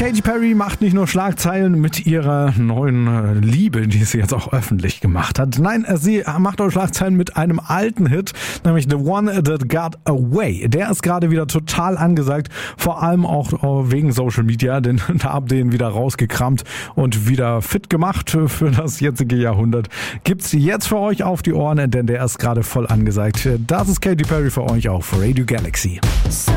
Katy Perry macht nicht nur Schlagzeilen mit ihrer neuen Liebe, die sie jetzt auch öffentlich gemacht hat. Nein, sie macht auch Schlagzeilen mit einem alten Hit, nämlich The One That Got Away. Der ist gerade wieder total angesagt, vor allem auch wegen Social Media, denn da habt ihr ihn wieder rausgekramt und wieder fit gemacht für das jetzige Jahrhundert. Gibt's jetzt für euch auf die Ohren, denn der ist gerade voll angesagt. Das ist Katy Perry für euch auch, für Radio Galaxy.